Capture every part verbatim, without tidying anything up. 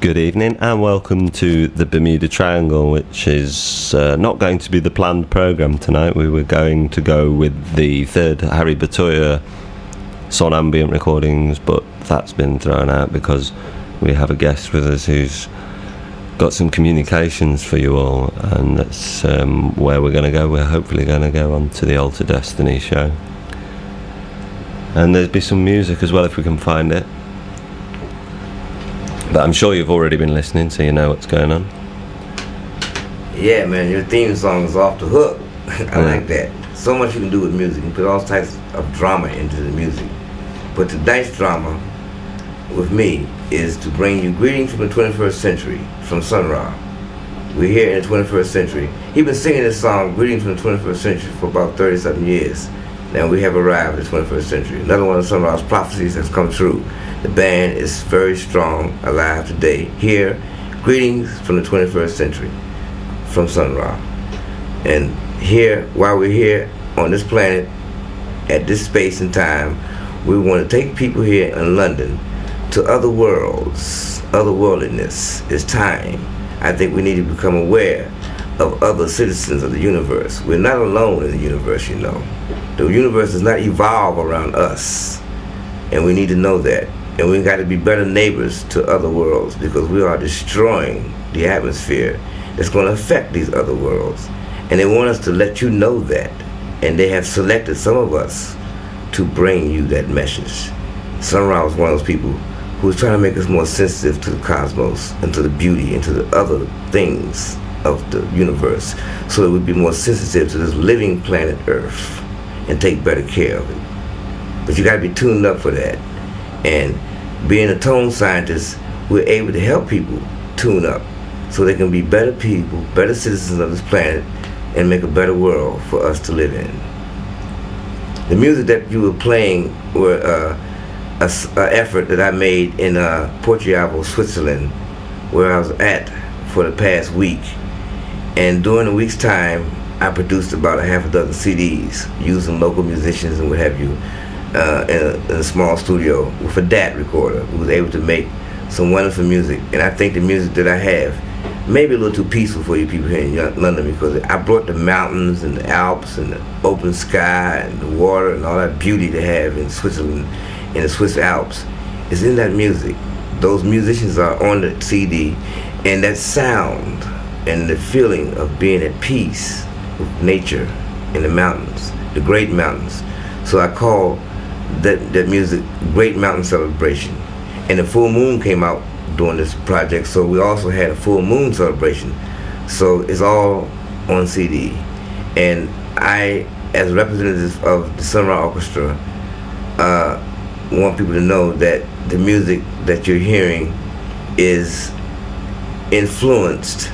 Good evening and welcome to the Bermuda Triangle, which is uh, not going to be the planned programme tonight. We were going to go with the third Harry Batoya Son Ambient recordings, but that's been thrown out because we have a guest with us who's got some communications for you all, and that's um, where we're going to go. We're hopefully going to go on to the Alter Destiny show. And there'll be some music as well if we can find it. But I'm sure you've already been listening, so you know what's going on. Yeah, man, your theme song is off the hook. I yeah. like that. So much you can do with music. You put all types of drama into the music. But tonight's drama with me is to bring you greetings from the twenty-first century from Sun Ra. We're here in the twenty-first century. He's been singing this song, Greetings from the twenty-first century, for about thirty-something years. Now we have arrived at the twenty-first century. Another one of Sun Ra's prophecies has come true. The band is very strong, alive today. Here, greetings from the twenty-first century from Sun Ra. And here, while we're here on this planet, at this space and time, we want to take people here in London to other worlds. Otherworldliness is time. I think we need to become aware of other citizens of the universe. We're not alone in the universe, you know. The universe does not evolve around us, and we need to know that. And we've got to be better neighbors to other worlds, because we are destroying the atmosphere that's going to affect these other worlds. And they want us to let you know that. And they have selected some of us to bring you that message. Sun Ra was one of those people who was trying to make us more sensitive to the cosmos and to the beauty and to the other things of the universe, so that we'd be more sensitive to this living planet Earth and take better care of it. But you got to be tuned up for that. And being a tone scientist, we're able to help people tune up so they can be better people, better citizens of this planet, and make a better world for us to live in. The music that you were playing were uh, a, a effort that I made in uh, Porto, Switzerland, where I was at for the past week. And during the week's time, I produced about a half a dozen C Ds using local musicians and what have you. Uh, in, a, in a small studio with a D A T recorder, who was able to make some wonderful music. And I think the music that I have may be a little too peaceful for you people here in London, because I brought the mountains and the Alps and the open sky and the water and all that beauty they have in Switzerland, in the Swiss Alps. It's in that music. Those musicians are on the C D, and that sound and the feeling of being at peace with nature in the mountains, the great mountains. So I call that that music Great Mountain Celebration. And the full moon came out during this project, so we also had a full moon celebration. So it's all on C D. And I, as representative of the Sun Ra Orchestra, uh, want people to know that the music that you're hearing is influenced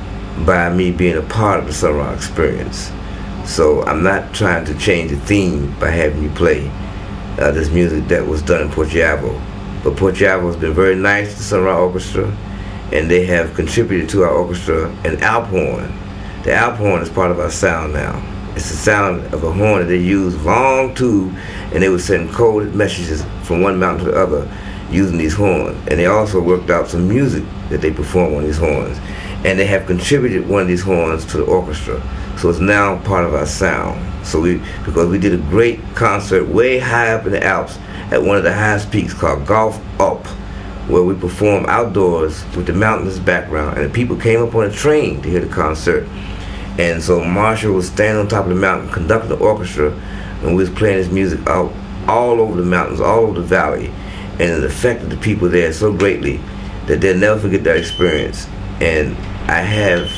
by me being a part of the Sun Ra experience. So I'm not trying to change the theme by having you play Uh, this music that was done in Porto. But Porto has been very nice to Sun Ra Orchestra, and they have contributed to our orchestra an Alp horn. The Alp horn is part of our sound now. It's the sound of a horn that they use, long tube, and they would send coded messages from one mountain to the other using these horns. And they also worked out some music that they perform on these horns. And they have contributed one of these horns to the orchestra. So it's now part of our sound. So we, because we did a great concert way high up in the Alps at one of the highest peaks called Golf Up, where we performed outdoors with the mountains background, and the people came up on a train to hear the concert. And so Marshall was standing on top of the mountain conducting the orchestra, and we was playing his music out all over the mountains, all over the valley, and it affected the people there so greatly that they'll never forget that experience. And I have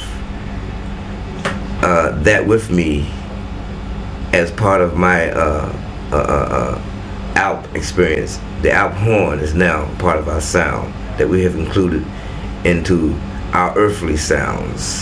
uh, that with me as part of my uh, uh, uh, Alp experience. The Alp horn is now part of our sound that we have included into our earthly sounds.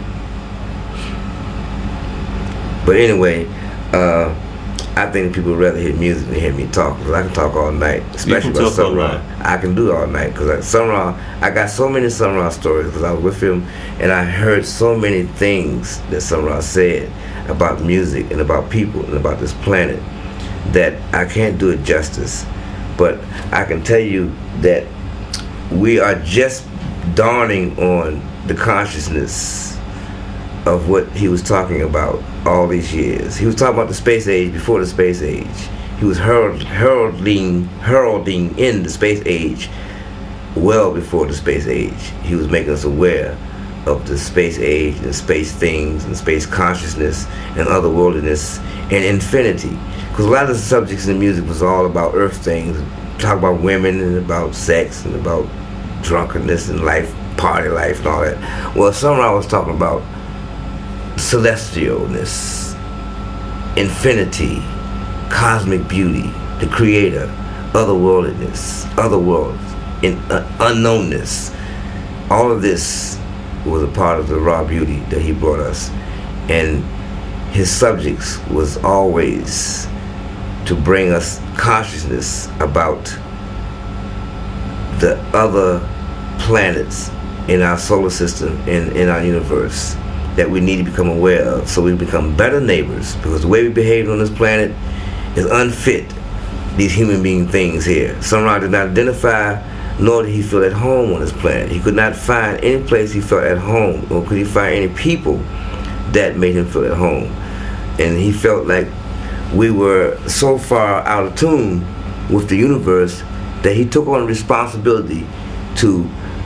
But anyway, uh, I think people would rather hear music than hear me talk, because I can talk all night, especially about Sun Ra. I can do it all night, because Sun Ra, I got so many Sun Ra stories, because I was with him, and I heard so many things that Sun Ra said about music and about people and about this planet that I can't do it justice. But I can tell you that we are just dawning on the consciousness of what he was talking about all these years. He was talking about the space age before the space age. He was herald, heralding, heralding in the space age well before the space age. He was making us aware of the space age and space things and space consciousness and otherworldliness and infinity. Because a lot of the subjects in the music was all about earth things, talk about women and about sex and about drunkenness and life, party life and all that. Well, Sun Ra was talking about celestialness, infinity, cosmic beauty, the creator, otherworldliness, other worlds, in, uh, unknownness. All of this was a part of the raw beauty that he brought us. And his subjects was always to bring us consciousness about the other planets in our solar system, in, in our universe, that we need to become aware of, so we become better neighbors, because the way we behave on this planet is unfit these human being things here. Sun Ra did not identify, nor did he feel at home on this planet. He could not find any place he felt at home, or could he find any people that made him feel at home. And he felt like we were so far out of tune with the universe that he took on responsibility to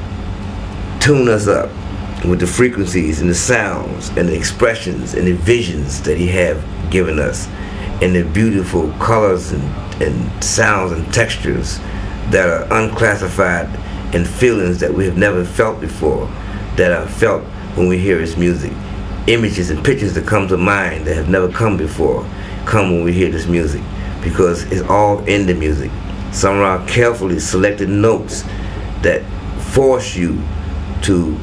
tune us up with the frequencies and the sounds and the expressions and the visions that he had given us, and the beautiful colors and, and sounds and textures that are unclassified, and feelings that we have never felt before, that are felt when we hear his music. Images and pictures that come to mind that have never come before come when we hear this music, because it's all in the music. Sun Ra carefully selected notes that force you to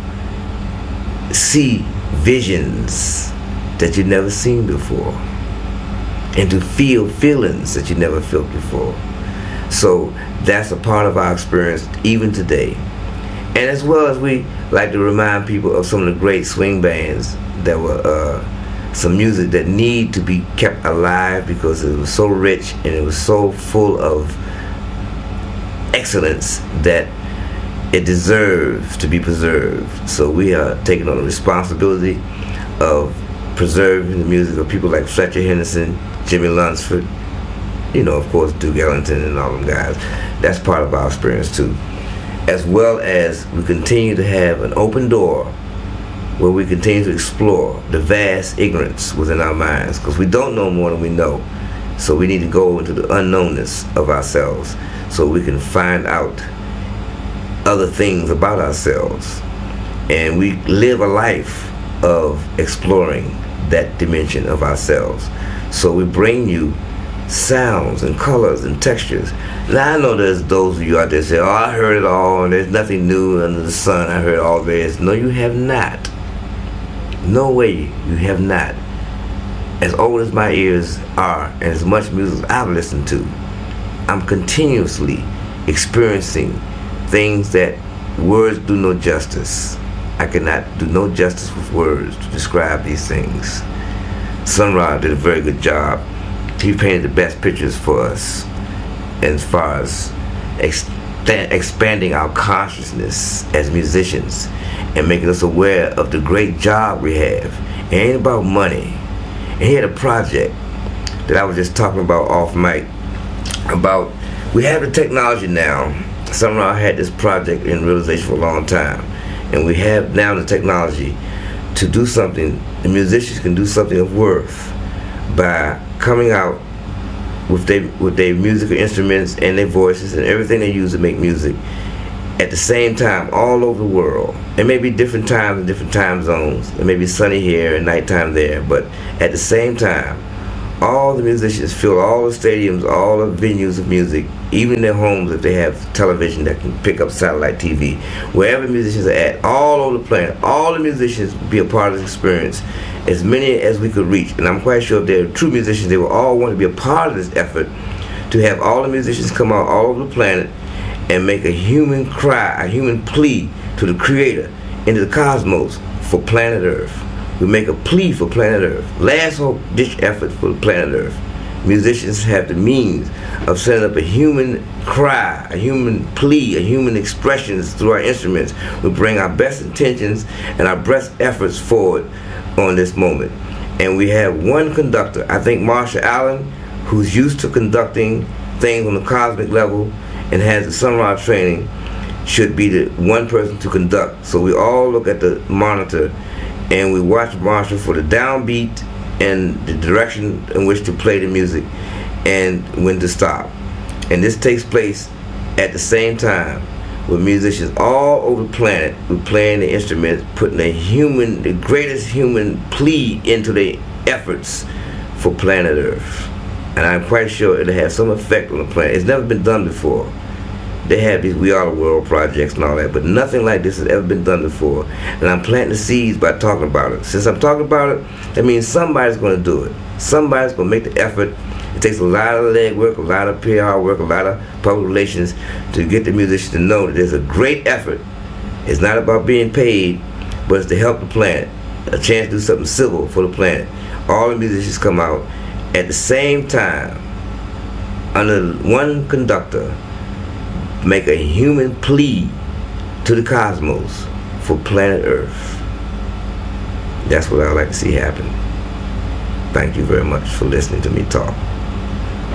see visions that you've never seen before, and to feel feelings that you never felt before. So that's a part of our experience even today. And as well as we like to remind people of some of the great swing bands that were uh, some music that need to be kept alive, because it was so rich and it was so full of excellence that it deserves to be preserved. So we are taking on the responsibility of preserving the music of people like Fletcher Henderson, Jimmy Lunsford, you know, of course, Duke Ellington and all them guys. That's part of our experience too. As well as we continue to have an open door where we continue to explore the vast ignorance within our minds, because we don't know more than we know. So we need to go into the unknownness of ourselves so we can find out other things about ourselves, and we live a life of exploring that dimension of ourselves. So we bring you sounds and colors and textures. Now I know there's those of you out there say, oh, I heard it all and there's nothing new under the sun, I heard all there is. No, you have not. No way you have not. As old as my ears are and as much music as I've listened to, I'm continuously experiencing things that words do no justice. I cannot do no justice with words to describe these things. Sun Ra did a very good job. He painted the best pictures for us as far as ex- expanding our consciousness as musicians and making us aware of the great job we have. It ain't about money. And he had a project that I was just talking about off mic about, we have the technology now. Sun Ra had this project in realization for a long time, and we have now the technology to do something. The musicians can do something of worth by coming out with their with their musical instruments and their voices and everything they use to make music at the same time all over the world. It may be different times and different time zones. It may be sunny here and nighttime there, but at the same time, all the musicians fill all the stadiums, all the venues of music, even in their homes if they have television that can pick up satellite T V. Wherever musicians are at, all over the planet, all the musicians be a part of this experience, as many as we could reach. And I'm quite sure if they're true musicians, they will all want to be a part of this effort to have all the musicians come out all over the planet and make a human cry, a human plea to the Creator, into the cosmos for planet Earth. We make a plea for planet Earth. Last hope, ditch effort for planet Earth. musicians have the means of setting up a human cry, a human plea, a human expressions through our instruments. We bring our best intentions and our best efforts forward on this moment. And we have one conductor, I think Marshall Allen, who's used to conducting things on the cosmic level and has the Sun-Ra training, should be the one person to conduct. So we all look at the monitor and we watch Marshall for the downbeat and the direction in which to play the music and when to stop. And this takes place at the same time with musicians all over the planet who playing the instruments, putting a human, the greatest human plea into their efforts for planet Earth. And I'm quite sure it'll have some effect on the planet. It's never been done before. They have these We Are the World projects and all that, but nothing like this has ever been done before. And I'm planting the seeds by talking about it. Since I'm talking about it, that means somebody's going to do it. Somebody's going to make the effort. It takes a lot of leg work, a lot of P R work, a lot of public relations to get the musicians to know that there's a great effort. It's not about being paid, but it's to help the planet. A chance to do something civil for the planet. All the musicians come out at the same time under one conductor, make a human plea to the cosmos for planet Earth. That's what I'd like to see happen. Thank you very much for listening to me talk.